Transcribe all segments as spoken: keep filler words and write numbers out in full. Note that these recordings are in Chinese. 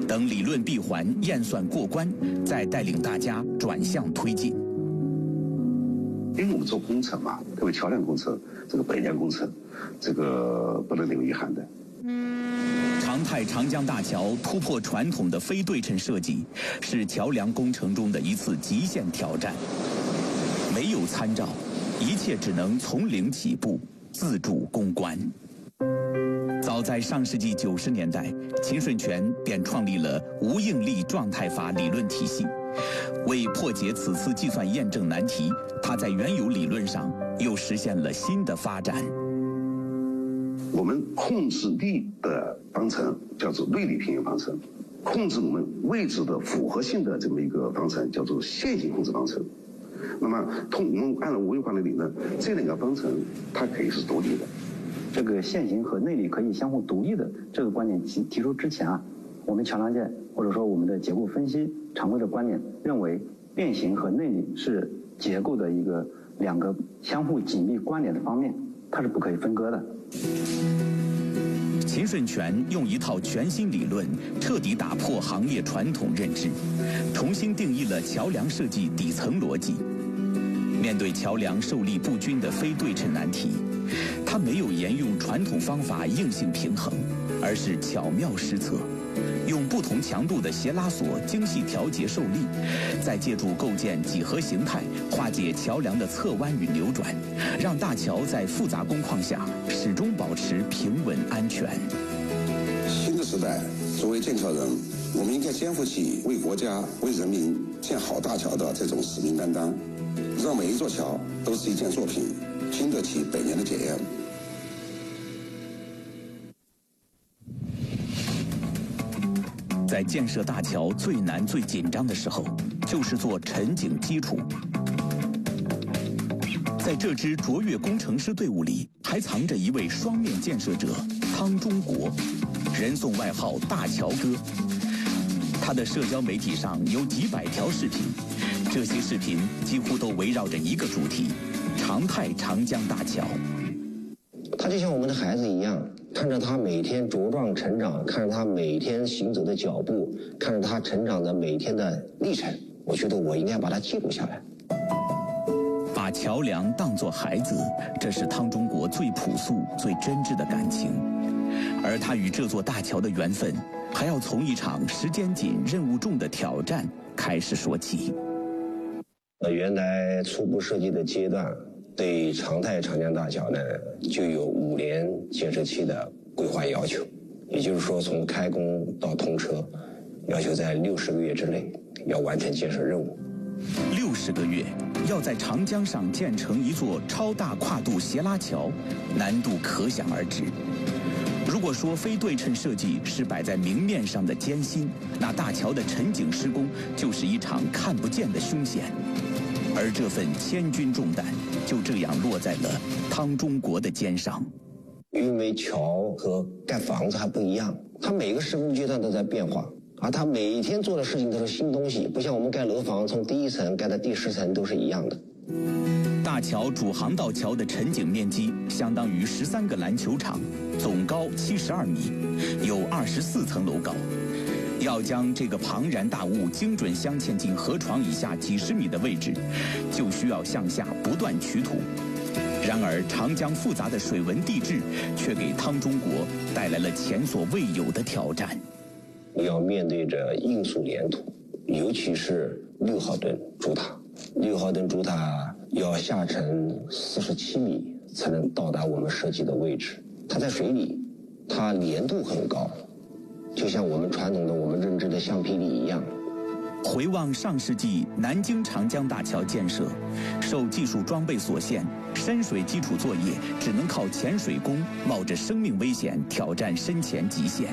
等理论闭环验算过关，再带领大家转向推进。 因为我们做工程嘛，特别桥梁工程，这个百年工程，这个不能留遗憾的。 长泰长江大桥突破传统的非对称设计，是桥梁工程中的一次极限挑战。没有参照，一切只能从零起步，自主攻关。早在上世纪九十年代，秦顺全便创立了无应力状态法理论体系。为破解此次计算验证难题，他在原有理论上又实现了新的发展。 我们控制力的方程叫做内力平衡方程，控制我们位置的复合性的这么一个方程叫做线性控制方程。那么，通我们按照无用化的理论，这两个方程它可以是独立的。 这个线性和内力可以相互独立的这个观点提提出之前啊，我们桥梁界或者说我们的结构分析常规的观点认为，变形和内力是结构的一个两个相互紧密关联的方面，它是不可以分割的。 秦顺全用一套全新理论，彻底打破行业传统认知，重新定义了桥梁设计底层逻辑。面对桥梁受力不均的非对称难题，他没有沿用传统方法硬性平衡，而是巧妙施策，用不同强度的斜拉锁精细调节受力，再借助构建几何形态化解桥梁的侧弯与扭转，让大桥在复杂工况下始终保持平稳安全。 新的时代，作为建桥人，我们应该肩负起为国家、为人民建好大桥的这种使命担当，让每一座桥都是一件作品，经得起百年的检验。 在建设大桥最难最紧张的时候，就是做沉井基础。在这支卓越工程师队伍里，还藏着一位双面建设者汤中国，人送外号大桥哥。他的社交媒体上有几百条视频，这些视频几乎都围绕着一个主题：长泰长江大桥。 他就像我们的孩子一样，看着他每天茁壮成长，看着他每天行走的脚步，看着他成长的每天的历程，我觉得我应该把它记录下来。 把桥梁当作孩子，这是汤中国最朴素、最真挚的感情。而他与这座大桥的缘分，还要从一场时间紧、任务重的挑战开始说起。 呃，原来初步设计的阶段，对长泰长江大桥呢，就有五年建设期的规划要求，也就是说，从开工到通车，要求在六十个月之内要完成建设任务。 六十个月，要在长江上建成一座超大跨度斜拉桥，难度可想而知。如果说非对称设计是摆在明面上的艰辛，那大桥的沉井施工就是一场看不见的凶险。而这份千钧重担就这样落在了汤中国的肩上。 因为桥和盖房子还不一样，它每个施工阶段都在变化，而它每一天做的事情都是新东西，不像我们盖楼房从第一层盖到第十层都是一样的。 大桥主航道桥的沉井面积相当于十三个篮球场，总高七十二米，有二十四层楼高。要将这个庞然大物精准镶嵌进河床以下几十米的位置，就需要向下不断取土。然而，长江复杂的水文地质却给汤中国带来了前所未有的挑战。 要面对着硬塑连土，尤其是六号墩主塔，六号墩主塔要下沉四十七米才能到达我们设计的位置。它在水里，它粘度很高。就像我们传统的我们认知的橡皮泥一样。 回望上世纪南京长江大桥建设，受技术装备所限，深水基础作业只能靠潜水工冒着生命危险挑战深潜极限。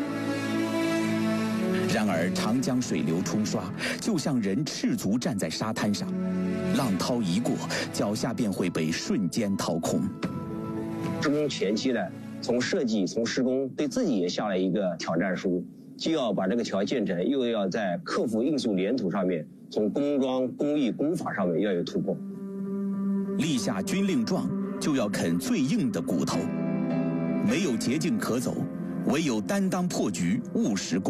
然而长江水流冲刷，就像人赤足站在沙滩上，浪涛一过，脚下便会被瞬间掏空。 施工前期呢，从设计从施工对自己也下了一个挑战书，既要把这个桥建成，又要在克服硬塑连土上面，从工装工艺工法上面要有突破。 立下军令状，就要啃最硬的骨头，没有捷径可走，唯有担当破局，务实